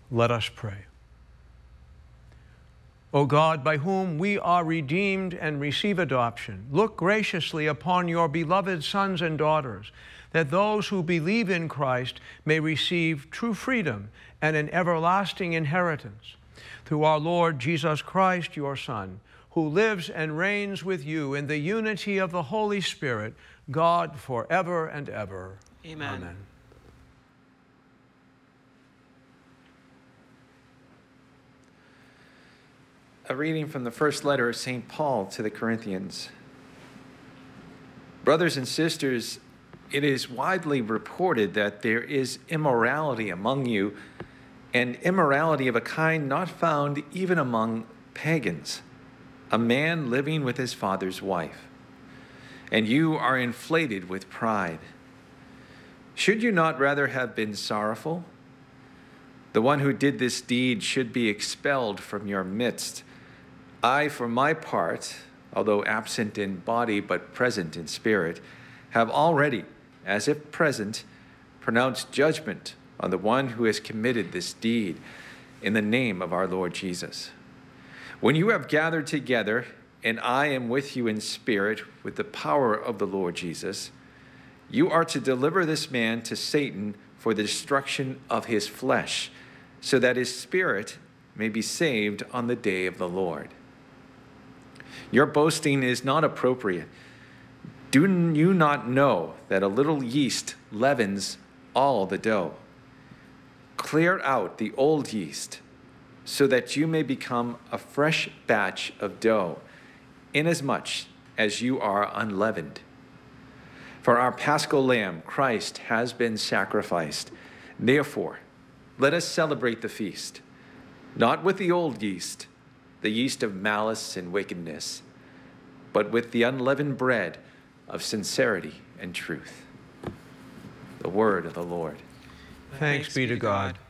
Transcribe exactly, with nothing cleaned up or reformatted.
Let us pray. O God, by whom we are redeemed and receive adoption, look graciously upon your beloved sons and daughters, that those who believe in Christ may receive true freedom and an everlasting inheritance. Through our Lord Jesus Christ, your Son, who lives and reigns with you in the unity of the Holy Spirit, God, forever and ever. Amen. Amen. A reading from the first letter of Saint Paul to the Corinthians. Brothers and sisters, it is widely reported that there is immorality among you, and immorality of a kind not found even among pagans, a man living with his father's wife. And you are inflated with pride. Should you not rather have been sorrowful? The one who did this deed should be expelled from your midst. I, for my part, although absent in body but present in spirit, have already, as if present, pronounced judgment on the one who has committed this deed in the name of our Lord Jesus. When you have gathered together, and I am with you in spirit with the power of the Lord Jesus, you are to deliver this man to Satan for the destruction of his flesh, so that his spirit may be saved on the day of the Lord. Your boasting is not appropriate. Do you not know that a little yeast leavens all the dough? Clear out the old yeast, so that you may become a fresh batch of dough, inasmuch as you are unleavened. For our Paschal Lamb, Christ, has been sacrificed. Therefore, let us celebrate the feast, not with the old yeast, the yeast of malice and wickedness, but with the unleavened bread of sincerity and truth. The word of the Lord. Thanks be to God.